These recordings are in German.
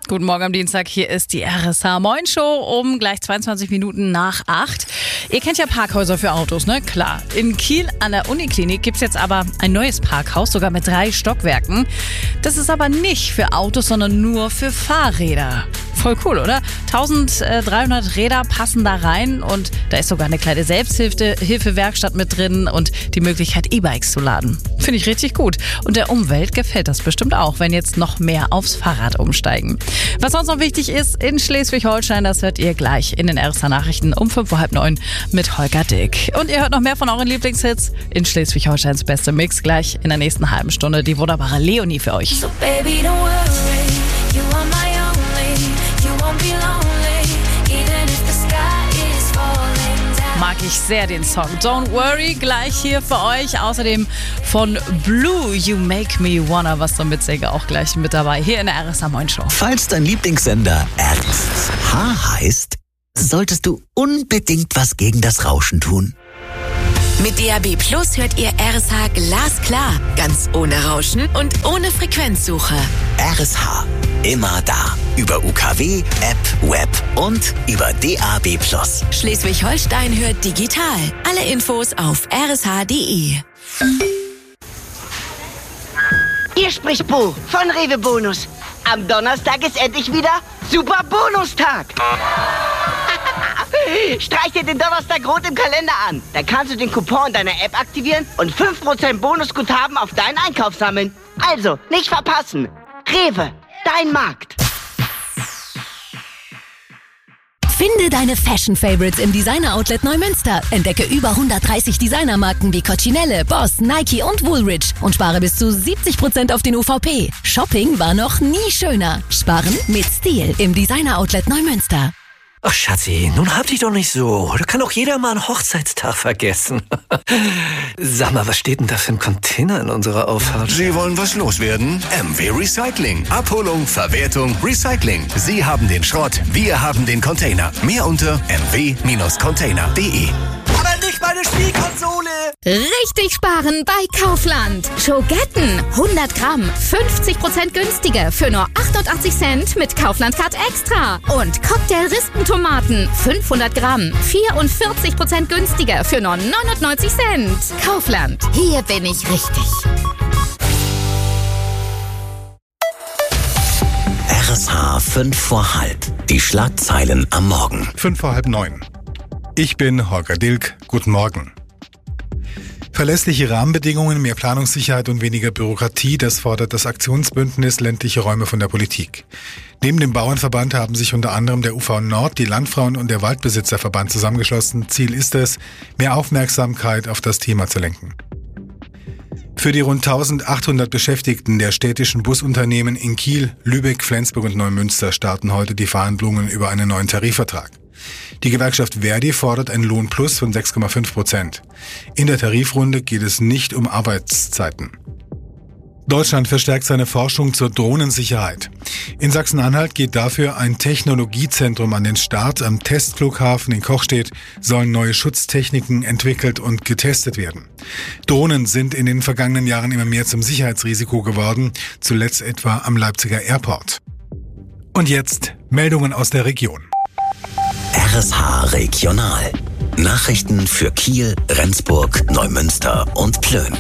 Guten Morgen am Dienstag, hier ist die RSH Moin Show um gleich 22 Minuten nach 8. Ihr kennt ja Parkhäuser für Autos, ne? Klar. In Kiel an der Uniklinik gibt's jetzt aber ein neues Parkhaus, sogar mit 3 Stockwerken. Das ist aber nicht für Autos, sondern nur für Fahrräder. Voll cool, oder? 1300 Räder passen da rein und da ist sogar eine kleine Selbsthilfewerkstatt mit drin und die Möglichkeit, E-Bikes zu laden. Finde ich richtig gut. Und der Umwelt gefällt das bestimmt auch, wenn jetzt noch mehr aufs Fahrrad umsteigen. Was sonst noch wichtig ist in Schleswig-Holstein, das hört ihr gleich in den RSH-Nachrichten um 5:30 mit Holger Dick. Und ihr hört noch mehr von euren Lieblingshits in Schleswig-Holsteins beste Mix gleich in der nächsten halben Stunde. Die wunderbare Leonie für euch. So baby, don't worry, you are my only, you won't be lonely, even if the sky is falling down. Mag ich sehr den Song. Don't worry, gleich hier für euch. Außerdem von Blue, You Make Me Wanna, was so mitsingen, auch gleich mit dabei. Hier in der RSH Moin Show. Falls dein Lieblingssender RSH heißt, solltest du unbedingt was gegen das Rauschen tun. Mit DAB Plus hört ihr RSH glasklar, ganz ohne Rauschen und ohne Frequenzsuche. RSH, immer da. Über UKW, App, Web und über DAB Plus. Schleswig-Holstein hört digital. Alle Infos auf rsh.de. Hier spricht Bo von Rewe Bonus. Am Donnerstag ist endlich wieder Super Bonustag. Streich dir den Donnerstag rot im Kalender an. Dann kannst du den Coupon in deiner App aktivieren und 5% Bonusguthaben auf deinen Einkauf sammeln. Also, nicht verpassen. Rewe, dein Markt. Finde deine Fashion-Favorites im Designer-Outlet Neumünster. Entdecke über 130 Designermarken wie Coccinelle, Boss, Nike und Woolrich und spare bis zu 70% auf den UVP. Shopping war noch nie schöner. Sparen mit Stil im Designer-Outlet Neumünster. Ach Schatzi, nun hab dich doch nicht so. Da kann auch jeder mal einen Hochzeitstag vergessen. Sag mal, was steht denn da für ein Container in unserer Auffahrt? Sie wollen was loswerden? MW Recycling. Abholung, Verwertung, Recycling. Sie haben den Schrott, wir haben den Container. Mehr unter mw-container.de. Aber nicht meine Spielkonsole! Richtig sparen bei Kaufland. Schogetten 100 Gramm, 50% günstiger für nur 88 Cent mit Kaufland Card Extra. Und Cocktail-Rispentomaten 500 Gramm, 44% günstiger für nur 99 Cent. Kaufland, hier bin ich richtig. RSH 5 vor halb. Die Schlagzeilen am Morgen. 8:55. Ich bin Holger Dilk. Guten Morgen. Verlässliche Rahmenbedingungen, mehr Planungssicherheit und weniger Bürokratie, das fordert das Aktionsbündnis Ländliche Räume von der Politik. Neben dem Bauernverband haben sich unter anderem der UV Nord, die Landfrauen und der Waldbesitzerverband zusammengeschlossen. Ziel ist es, mehr Aufmerksamkeit auf das Thema zu lenken. Für die rund 1800 Beschäftigten der städtischen Busunternehmen in Kiel, Lübeck, Flensburg und Neumünster starten heute die Verhandlungen über einen neuen Tarifvertrag. Die Gewerkschaft Verdi fordert einen Lohnplus von 6,5%. In der Tarifrunde geht es nicht um Arbeitszeiten. Deutschland verstärkt seine Forschung zur Drohnensicherheit. In Sachsen-Anhalt geht dafür ein Technologiezentrum an den Start. Am Testflughafen in Kochstedt sollen neue Schutztechniken entwickelt und getestet werden. Drohnen sind in den vergangenen Jahren immer mehr zum Sicherheitsrisiko geworden, zuletzt etwa am Leipziger Airport. Und jetzt Meldungen aus der Region. RSH Regional. Nachrichten für Kiel, Rendsburg, Neumünster und Plön.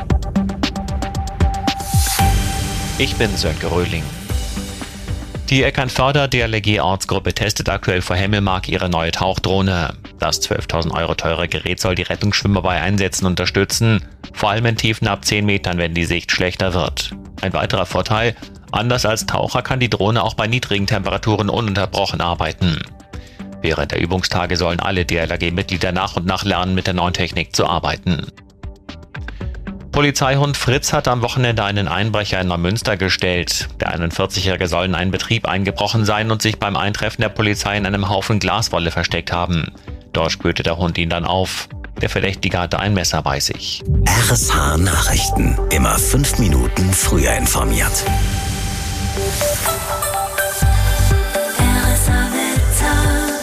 Ich bin Sönke Röhling. Die Eckernförder DLRG Ortsgruppe testet aktuell vor Hemmelmark ihre neue Tauchdrohne. Das 12.000 € teure Gerät soll die Rettungsschwimmer bei Einsätzen unterstützen, vor allem in Tiefen ab 10 Metern, wenn die Sicht schlechter wird. Ein weiterer Vorteil: anders als Taucher kann die Drohne auch bei niedrigen Temperaturen ununterbrochen arbeiten. Während der Übungstage sollen alle DLRG-Mitglieder nach und nach lernen, mit der neuen Technik zu arbeiten. Polizeihund Fritz hat am Wochenende einen Einbrecher in Neumünster gestellt. Der 41-Jährige soll in einen Betrieb eingebrochen sein und sich beim Eintreffen der Polizei in einem Haufen Glaswolle versteckt haben. Dort spürte der Hund ihn dann auf. Der Verdächtige hatte ein Messer bei sich. RSH Nachrichten. Immer 5 Minuten früher informiert. Nora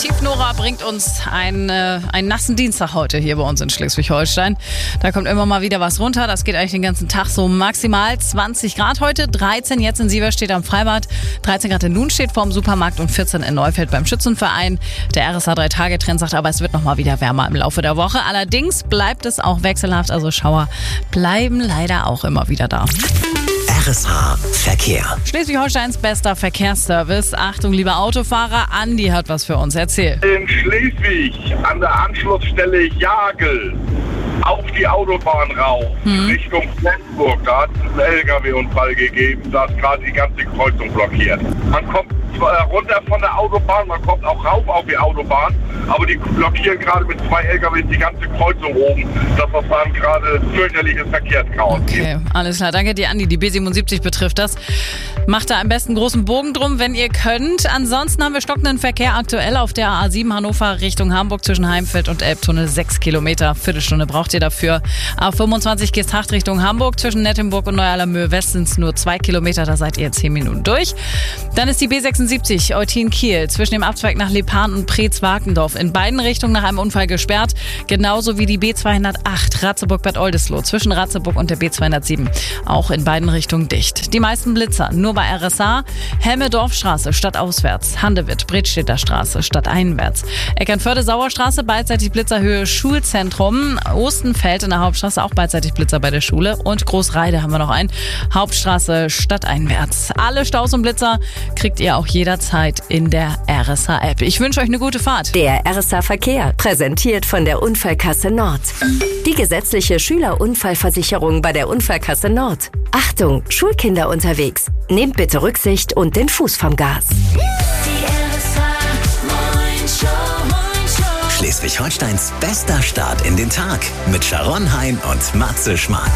Hannover bringt uns einen nassen Dienstag heute hier bei uns in Schleswig-Holstein. Da kommt immer mal wieder was runter. Das geht eigentlich den ganzen Tag so maximal 20 Grad heute. 13 jetzt in Sieverstedt am Freibad, 13 Grad in Lunstedt vorm Supermarkt und 14 in Neufeld beim Schützenverein. Der RSA 3-Tage-Trend sagt aber, es wird noch mal wieder wärmer im Laufe der Woche. Allerdings bleibt es auch wechselhaft, also Schauer bleiben leider auch immer wieder da. RSA Verkehr. Schleswig-Holsteins bester Verkehrsservice. Achtung, liebe Autofahrer, Andi hat was für uns. Erzähl. In Schleswig an der Anschlussstelle Jagel auf die Autobahn rauf, Richtung Flensburg. Da hat es einen LKW-Unfall gegeben, da ist gerade die ganze Kreuzung blockiert. Man kommt runter von der Autobahn, man kommt auch rauf auf die Autobahn, aber die blockieren gerade mit 2 LKWs die ganze Kreuzung oben. Das war dann gerade fürchterliches Verkehrschaos. Okay, alles klar. Danke dir, Andi. Die B77 betrifft das. Macht da am besten großen Bogen drum, wenn ihr könnt. Ansonsten haben wir stockenden Verkehr aktuell auf der A7 Hannover Richtung Hamburg zwischen Heimfeld und Elbtunnel. 6 Kilometer, Viertelstunde braucht ihr dafür. A25 Geesthacht Richtung Hamburg zwischen Nettenburg und Neualermöhe West sind es nur 2 Kilometer. Da seid ihr in 10 Minuten durch. Dann ist die B76 Eutin-Kiel zwischen dem Abzweig nach Lipan und Preetz-Wakendorf in beiden Richtungen nach einem Unfall gesperrt. Genauso wie die B208 Ratzeburg-Bad Oldesloe zwischen Ratzeburg und der B207. Auch in beiden Richtungen dicht. Die meisten Blitzer nur bei RSA. Helme-Dorfstraße stadtauswärts. Handewitt, Bredstedter Straße stadteinwärts. Eckernförde-Sauerstraße beidseitig Blitzerhöhe Schulzentrum. Ostenfeld in der Hauptstraße auch beidseitig Blitzer bei der Schule. Und Großreide haben wir noch einen. Hauptstraße stadteinwärts. Alle Staus und Blitzer kriegt ihr auch jederzeit in der RSA-App. Ich wünsche euch eine gute Fahrt. Der RSA Verkehr, präsentiert von der Unfallkasse Nord. Die gesetzliche Schülerunfallversicherung bei der Unfallkasse Nord. Achtung, Schulkinder unterwegs. Nehmt bitte Rücksicht und den Fuß vom Gas. Schleswig-Holsteins bester Start in den Tag mit Sharon Hein und Matze Schmark.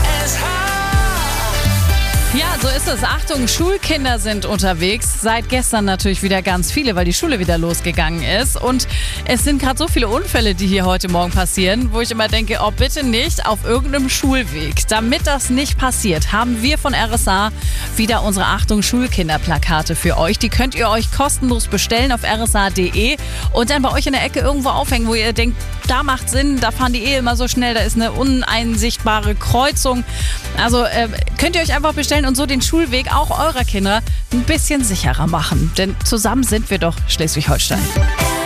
Ja, so ist es. Achtung, Schulkinder sind unterwegs. Seit gestern natürlich wieder ganz viele, weil die Schule wieder losgegangen ist. Und es sind gerade so viele Unfälle, die hier heute Morgen passieren, wo ich immer denke, oh bitte nicht auf irgendeinem Schulweg. Damit das nicht passiert, haben wir von RSA wieder unsere Achtung Schulkinder-Plakate für euch. Die könnt ihr euch kostenlos bestellen auf rsa.de und dann bei euch in der Ecke irgendwo aufhängen, wo ihr denkt, da macht Sinn, da fahren die immer so schnell, da ist eine uneinsichtbare Kreuzung. Also könnt ihr euch einfach bestellen und so den Schulweg auch eurer Kinder ein bisschen sicherer machen. Denn zusammen sind wir doch Schleswig-Holstein.